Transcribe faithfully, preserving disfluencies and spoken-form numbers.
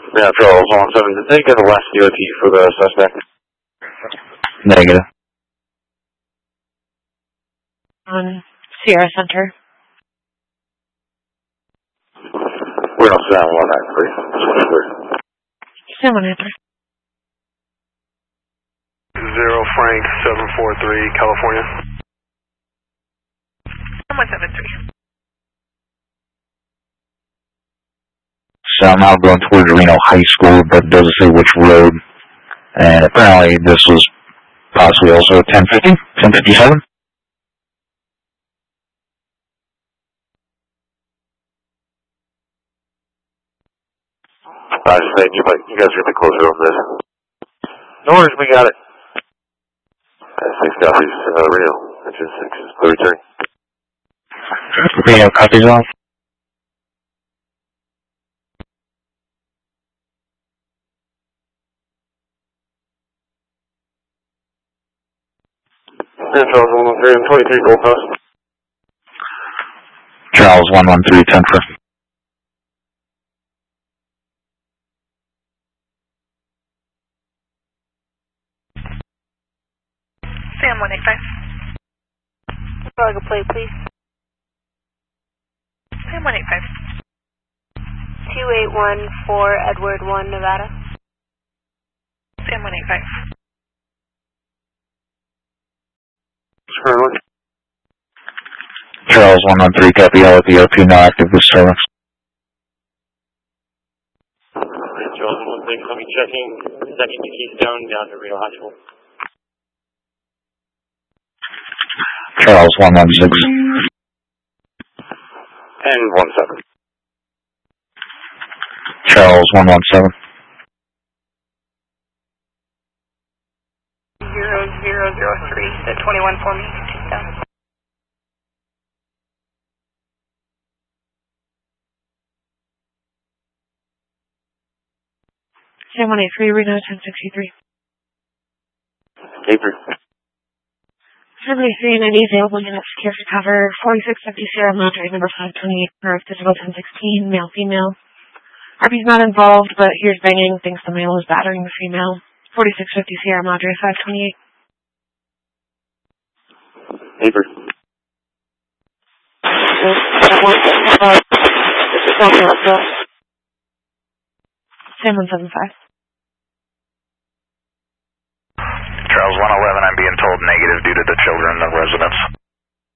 Yeah, Charles, one seven. Did they get the last D O T for the suspect? Negative. On Sierra Center. We're on Sam one nine three. Sam one nine three. Zero Frank seven four three, California. one seven three. So I'm now going towards Reno High School, but it doesn't say which road. And apparently this was possibly also ten fifty, ten fifty-seven. I was saying, you, might, you guys are going to be closer on this. No worries, we got it. Uh, six copies, uh, Reno. That's just six, the return. Reno copies off. Yeah, Charles one one three and twenty-three Gold Coast. Charles one one three, ten for. Sam one eight five. Plug a plate, please. Sam one eight five. two eight one four Edward one, Nevada. Sam one eight five. Charles. Charles one one three, copy all of the O P, no active disturbance. Alright, Charles one one three, I'll be checking second to Keystone down to Reno High School. Charles one one six. And one seven. Charles one one seven. Zero zero zero three, so twenty-one for me, Keystone. Sam one eight three, Reno ten sixty-three. eight three. seventy-three ninety available unit secure to cover forty-six fifty Sierra Madre number five twenty-eight for physical ten sixteen, male female. R P's not involved, but here's banging, thinks the male is battering the female. forty-six fifty Sierra Madre five twenty-eight. eight three. Sam one seven five. Charles one eleven, I'm being told negative due to the children in the residence.